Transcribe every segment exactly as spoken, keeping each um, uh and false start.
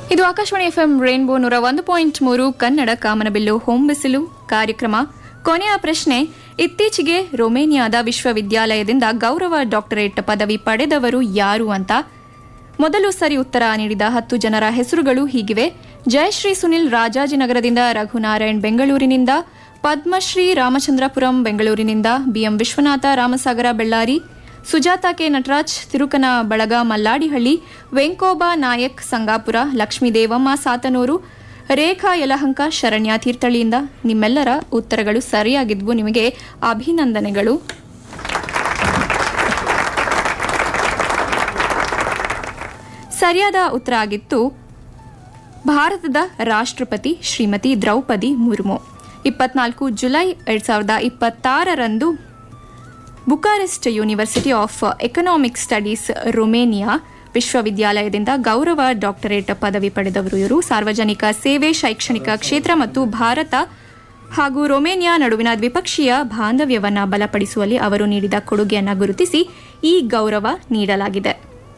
ಇದು Akashvani FM rainbow ನೂರ ಒಂದು ಪಾಯಿಂಟ್ ಮೂರು ಕನ್ನಡ ಕಾಮನಬಿಲ್ಲು ಹೊಂಬಿಸಿಲು ಕಾರ್ಯಕ್ರಮ. ಕೊನೆಯ ಪ್ರಶ್ನೆ, ಇತ್ತೀಚೆಗೆ ರೊಮೇನಿಯಾದ ವಿಶ್ವವಿದ್ಯಾಲಯದಿಂದ ಗೌರವ ಡಾಕ್ಟರೇಟ್ ಪದವಿ ಪಡೆದವರು ಯಾರು ಅಂತ. ಮೊದಲು ಸರಿ ಉತ್ತರ ನೀಡಿದ ಹತ್ತು ಜನರ ಹೆಸರುಗಳು ಹೀಗಿವೆ: ಜಯಶ್ರೀ ಸುನಿಲ್ ರಾಜಾಜಿನಗರದಿಂದ, ರಘುನಾರಾಯಣ್ ಬೆಂಗಳೂರಿನಿಂದ, ಪದ್ಮಶ್ರೀ ರಾಮಚಂದ್ರಪುರಂ ಬೆಂಗಳೂರಿನಿಂದ, ಬಿಎಂ ವಿಶ್ವನಾಥ ರಾಮಸಾಗರ ಬೆಳ್ಳಾರಿ, ಸುಜಾತಾ ಕೆ ನಟರಾಜ್ ತಿರುಕನ ಬಳಗ ಮಲ್ಲಾಡಿಹಳ್ಳಿ, ವೆಂಕೋಬಾ ನಾಯಕ್ ಸಂಗಾಪುರ, ಲಕ್ಷ್ಮೀ ದೇವಮ್ಮ ಸಾತನೂರು, ರೇಖಾ ಯಲಹಂಕ ಶರಣ್ಯ ತೀರ್ಥಳ್ಳಿಯಿಂದ. ನಿಮ್ಮೆಲ್ಲರ ಉತ್ತರಗಳು ಸರಿಯಾಗಿದ್ವು, ನಿಮಗೆ ಅಭಿನಂದನೆಗಳು. ಸರಿಯಾದ ಉತ್ತರ ಆಗಿತ್ತು ಭಾರತದ ರಾಷ್ಟ್ರಪತಿ ಶ್ರೀಮತಿ ದ್ರೌಪದಿ ಮುರ್ಮು. ಇಪ್ಪತ್ನಾಲ್ಕು ಜುಲೈ ಎರಡ್ ಸಾವಿರದ ಇಪ್ಪತ್ತಾರರಂದು Bucharest university of economic studies Romania ವಿಶ್ವವಿದ್ಯಾಲಯದಿಂದ ಗೌರವ ಡಾಕ್ಟರೇಟ್ ಪದವಿ ಪಡೆದವರು ಇವರು. ಸಾರ್ವಜನಿಕ ಸೇವೆ, ಶೈಕ್ಷಣಿಕ ಕ್ಷೇತ್ರ ಮತ್ತು ಭಾರತ ಹಾಗೂ ರೊಮೇನಿಯಾ ನಡುವಿನ ದ್ವಿಪಕ್ಷೀಯ ಬಾಂಧವ್ಯವನ್ನು ಬಲಪಡಿಸುವಲ್ಲಿ ಅವರು ನೀಡಿದ ಕೊಡುಗೆಯನ್ನು ಗುರುತಿಸಿ ಈ ಗೌರವ ನೀಡಲಾಗಿದೆ.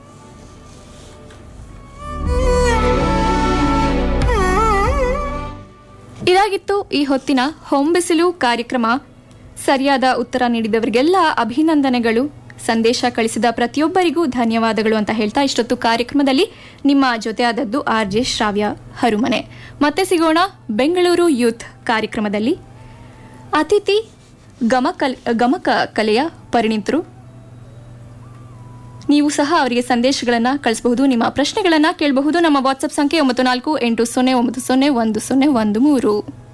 ಇದಾಗಿತ್ತು ಈ ಹೊತ್ತಿನ ಹೊಂಬಿಸಿಲು ಕಾರ್ಯಕ್ರಮ. ಸರಿಯಾದ ಉತ್ತರ ನೀಡಿದವರಿಗೆಲ್ಲ ಅಭಿನಂದನೆಗಳು. ಸಂದೇಶ ಕಳಿಸಿದ ಪ್ರತಿಯೊಬ್ಬರಿಗೂ ಧನ್ಯವಾದಗಳು ಅಂತ ಹೇಳ್ತಾ ಇಷ್ಟೊತ್ತು ಕಾರ್ಯಕ್ರಮದಲ್ಲಿ ನಿಮ್ಮ ಜೊತೆ ಆದದ್ದು ಆರ್ ಜೆ ಶ್ರಾವ್ಯ ಹರುಮನೆ. ಮತ್ತೆ ಸಿಗೋಣ ಬೆಂಗಳೂರು ಯೂತ್ ಕಾರ್ಯಕ್ರಮದಲ್ಲಿ. ಅತಿಥಿ ಗಮಕ ಗಮಕ ಕಲೆಯ ಪರಿಣಿತರು. ನೀವು ಸಹ ಅವರಿಗೆ ಸಂದೇಶಗಳನ್ನು ಕಳಿಸಬಹುದು, ನಿಮ್ಮ ಪ್ರಶ್ನೆಗಳನ್ನು ಕೇಳಬಹುದು. ನಮ್ಮ ವಾಟ್ಸ್ಆಪ್ ಸಂಖ್ಯೆ ಒಂಬತ್ತು ನಾಲ್ಕು ಎಂಟು ಸೊನ್ನೆ ಒಂಬತ್ತು ಸೊನ್ನೆ ಒಂದು ಸೊನ್ನೆ ಒಂದು ಮೂರು.